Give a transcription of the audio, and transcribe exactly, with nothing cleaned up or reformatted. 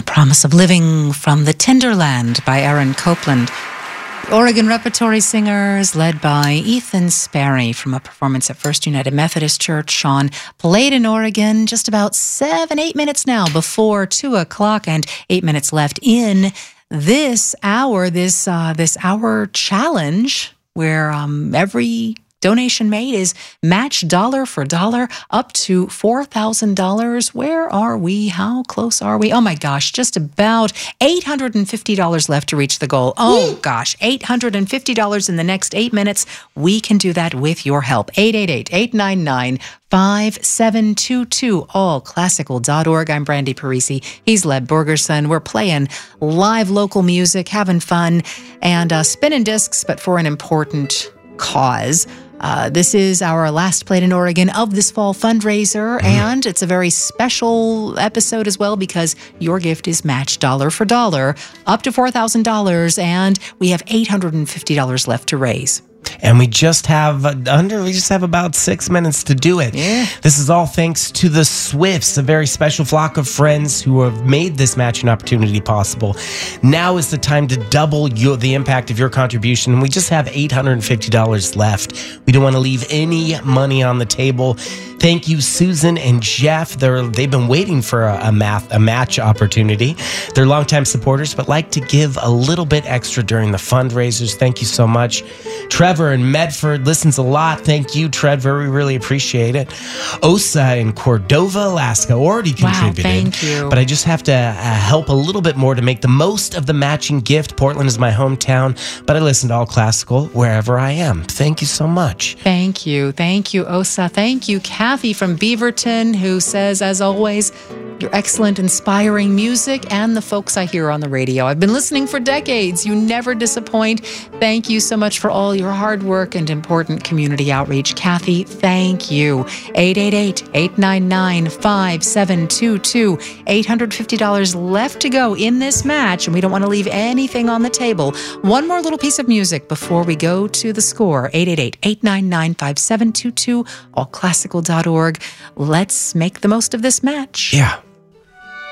Promise of Living from the Tinderland by Aaron Copland. Oregon Repertory Singers, led by Ethan Sperry from a performance at First United Methodist Church. Sean played in Oregon just about seven, eight minutes now before two o'clock, and eight minutes left in this hour, this uh, this hour challenge where um, every donation made is matched dollar for dollar up to four thousand dollars. Where are we? How close are we? Oh my gosh, just about eight hundred fifty dollars left to reach the goal. Oh Woo. gosh, eight hundred fifty dollars in the next eight minutes. We can do that with your help. eight eight eight, eight nine nine, five seven two two, all classical dot org. I'm Brandy Parisi. He's Leb Borgerson. We're playing live local music, having fun, and uh, spinning discs, but for an important cause. Uh, this is our last Played in Oregon of this fall fundraiser, and it's a very special episode as well because your gift is matched dollar for dollar up to four thousand dollars, and we have eight hundred fifty dollars left to raise. And we just have under we just have about six minutes to do it. Yeah. This is all thanks to the Swifts, a very special flock of friends who have made this matching opportunity possible. Now is the time to double your, the impact of your contribution. And we just have eight hundred fifty dollars left. We don't want to leave any money on the table. Thank you, Susan and Jeff. They're, they've been waiting for a, a, math, a match opportunity. They're longtime supporters, but like to give a little bit extra during the fundraisers. Thank you so much. Trevor in Medford listens a lot. Thank you, Trevor. We really appreciate it. Osa in Cordova, Alaska already contributed. Wow, thank you. But I just have to uh, help a little bit more to make the most of the matching gift. Portland is my hometown, but I listen to all classical wherever I am. Thank you so much. Thank you. Thank you, Osa. Thank you, Kathy from Beaverton, who says, as always, your excellent, inspiring music and the folks I hear on the radio. I've been listening for decades. You never disappoint. Thank you so much for all your hard work and important community outreach. Kathy, thank you. eight eight eight, eight nine nine, five seven two two. eight hundred fifty dollars left to go in this match, and we don't want to leave anything on the table. One more little piece of music before we go to the score. eight eight eight, eight nine nine, five seven two two, all classical dot org. Let's make the most of this match. Yeah.